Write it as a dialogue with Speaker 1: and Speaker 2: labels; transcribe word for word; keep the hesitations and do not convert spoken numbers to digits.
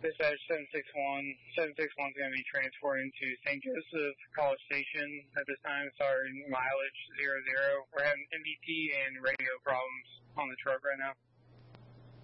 Speaker 1: Dispatch seven six one. seven six one is going to be transporting to Saint Joseph College Station at this time. Sorry, mileage zero zero. We're having M B T and radio problems on the truck right now.